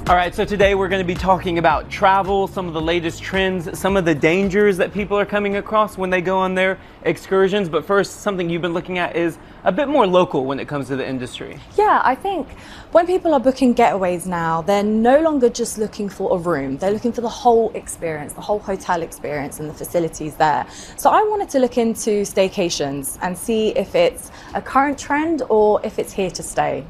All right, so today we're going to be talking about travel, some of the latest trends, some of the dangers that people are coming across when they go on their excursions. But first, something you've been looking at is a bit more local when it comes to the industry. Yeah, I think when people are booking getaways now, they're no longer just looking for a room. They're looking for the whole experience, the whole hotel experience and the facilities there. So I wanted to look into staycations and see if it's a current trend or if it's here to stay.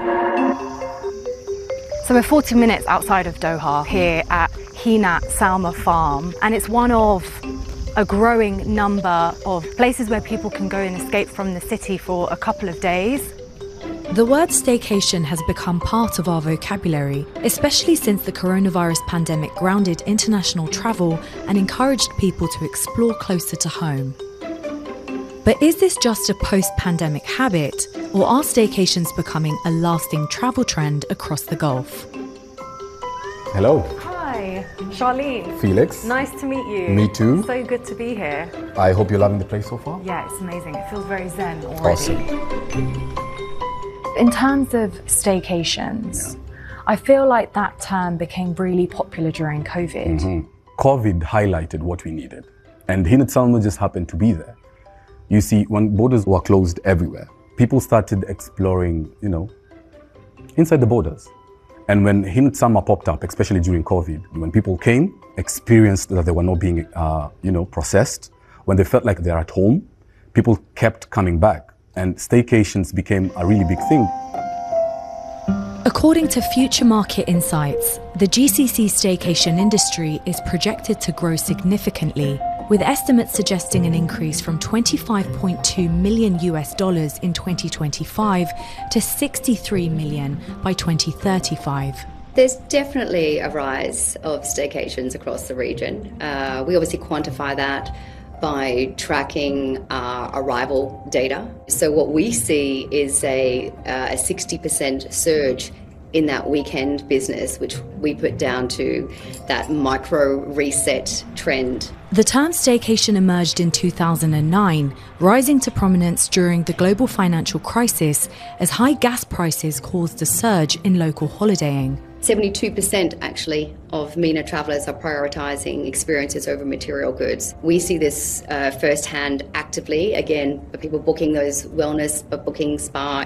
So we're 40 minutes outside of Doha here at Hinat Salma Farm, and it's one of a growing number of places where people can go and escape from the city for a couple of days. The word staycation has become part of our vocabulary, especially since the coronavirus pandemic grounded international travel and encouraged people to explore closer to home. But is this just a post-pandemic habit, or are staycations becoming a lasting travel trend across the Gulf? Hello. Hi, Charlene. Felix. Nice to meet you. Me too. So good to be here. I hope you're loving the place so far. Yeah, it's amazing. It feels very zen already. Awesome. In terms of staycations, I feel like that term became really popular during COVID. COVID highlighted what we needed, and Hinat Salma just happened to be there. You see, when borders were closed everywhere, people started exploring, inside the borders. And when Hinat Salma popped up, especially during COVID, when people came, experienced that they were not being, processed, when they felt like they're at home, people kept coming back, and staycations became a really big thing. According to Future Market Insights, the GCC staycation industry is projected to grow significantly, with estimates suggesting an increase from $25.2 million in 2025 to $63 million by 2035. There's definitely a rise of staycations across the region. We obviously quantify that by tracking arrival data. So what we see is a 60% surge in that weekend business, which we put down to that micro reset trend. The term staycation emerged in 2009, rising to prominence during the global financial crisis as high gas prices caused a surge in local holidaying. 72% actually of MENA travellers are prioritising experiences over material goods. We see this firsthand actively, again, for people booking those wellness, booking spa,